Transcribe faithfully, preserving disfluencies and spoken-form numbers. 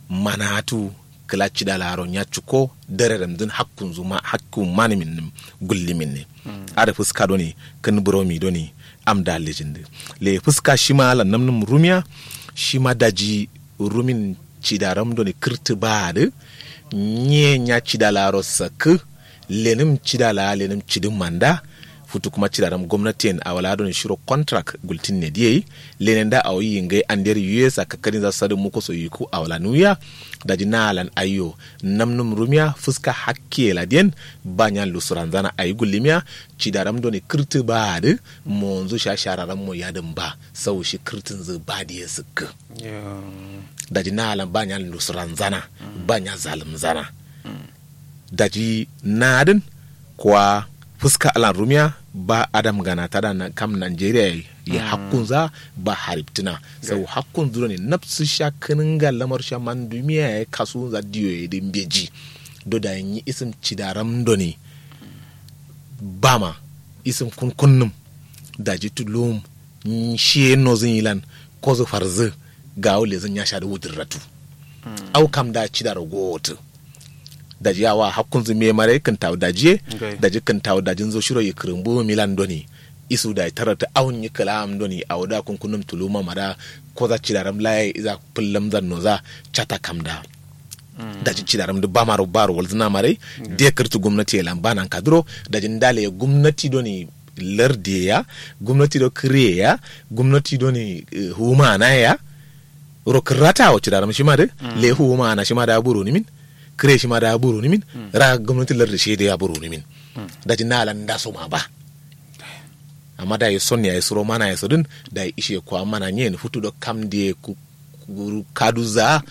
manatu kala cida laro nya chuko dare ramdun hakkun zuma hakkun manimin gullimin ne ada fuska doni kan bromi doni am da legend le fuska shima lan namnum rumiya shima daji rumin cida ram doni kirti bade nye nya cida laro sak lenim cida la lenim cidin manda futu kuma cidaram gwamnatin a wala don shiro contract gultin ne diye lenen da awi ngai ander U S aka kadin za sadu muko so yiku a wala nuya da jinalan ayo namnum rumiya fuska hakke la den banyan lusuranzana ayi gulimiya cidaram don kirti ba da monzu shashararam mo yadin ba sau shi kirtin zu ba diye suk da jinalan banyan lusuranzana banya zalimzana da ji nadin kwa fuska alan rumiya ba adam gana tada na kam Nigeria ya mm. hakkunza ba hariptina sau so, hakkun zuro ne nafsu sha kaninga lamar sha man dumiya ya kasu za diyo ya din beji do da yi isim cidaram do ne bama isim kunkunnum da ji tulum shi no zin yilan ko zu farzu ga wule zan ya sha da wutar ratu mm. au kam da cidar gotu da yawa hakkun zume mare kan tawo daje da jikan tawo dajin zo shiro yikrumbu milan doni isu da tarata awun yi kalam doni awda kun kunum tuluma mara ko za cidaram laye iza pullam zan noza chata kamda mm. da ji cidaram da bamaru baro walzina mare mm. de kirtu gwamnati lan banan kadro da jin dale gwamnati doni lardiya gwamnati do kriya gwamnati doni uh, humana ya rokrata wa cidaram shi mare mm. le humana shi ma da buru ni min kire shi ma da buru ni min mm. ra gwamnati lar shi da ya buru ni min mm. da jinna lan da so ma ba amma da ya son ya suro mana ya sudin da ya ishe kwa mana nyen futu do kam de ku kaduza